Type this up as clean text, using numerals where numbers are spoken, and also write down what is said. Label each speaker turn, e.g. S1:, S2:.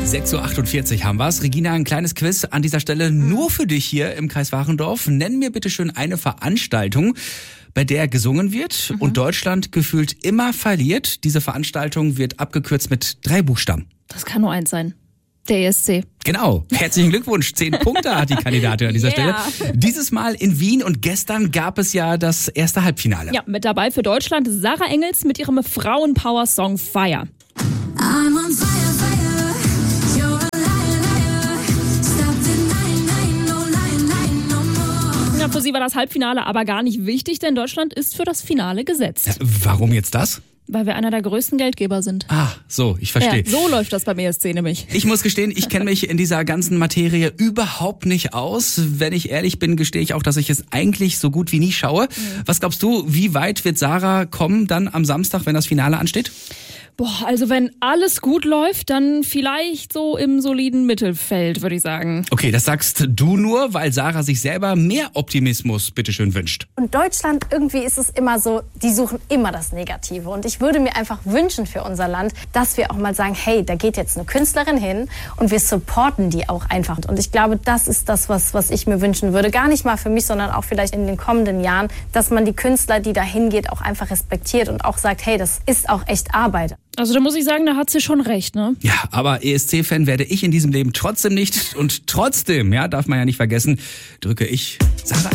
S1: 6.48 Uhr haben wir's. Regina, ein kleines Quiz an dieser Stelle nur für dich hier im Kreis Warendorf. Nenn mir bitte schön eine Veranstaltung, bei der gesungen wird und Deutschland gefühlt immer verliert. Diese Veranstaltung wird abgekürzt mit 3 Buchstaben.
S2: Das kann nur eins sein. Der ESC.
S1: Genau. Herzlichen Glückwunsch. 10 Punkte hat die Kandidatin an dieser Stelle. Dieses Mal in Wien und gestern gab es ja das erste Halbfinale.
S2: Ja, mit dabei für Deutschland Sarah Engels mit ihrem Frauenpower-Song Fire.
S3: I'm on fire, fire. You're a liar, liar. Stop denying, no lying, no more.
S2: Ja, für sie war das Halbfinale aber gar nicht wichtig, denn Deutschland ist für das Finale gesetzt.
S1: Warum jetzt das?
S2: Weil wir einer der größten Geldgeber sind.
S1: Ah, so, ich verstehe.
S2: Ja, so läuft das beim ESC nämlich.
S1: Ich muss gestehen, ich kenne mich in dieser ganzen Materie überhaupt nicht aus. Wenn ich ehrlich bin, gestehe ich auch, dass ich es eigentlich so gut wie nie schaue. Was glaubst du, wie weit wird Sarah kommen dann am Samstag, wenn das Finale ansteht?
S2: Boah, also wenn alles gut läuft, dann vielleicht so im soliden Mittelfeld, würde ich sagen.
S1: Okay, das sagst du nur, weil Sarah sich selber mehr Optimismus bitteschön wünscht.
S4: Und Deutschland, irgendwie ist es immer so, die suchen immer das Negative. Und ich würde mir einfach wünschen für unser Land, dass wir auch mal sagen, hey, da geht jetzt eine Künstlerin hin und wir supporten die auch einfach. Und ich glaube, das ist das, was ich mir wünschen würde. Gar nicht mal für mich, sondern auch vielleicht in den kommenden Jahren, dass man die Künstler, die da hingeht, auch einfach respektiert und auch sagt, hey, das ist auch echt Arbeit.
S2: Also da muss ich sagen, da hat sie schon recht, ne?
S1: Ja, aber ESC-Fan werde ich in diesem Leben trotzdem nicht. Und trotzdem, ja, darf man ja nicht vergessen, drücke ich Sarah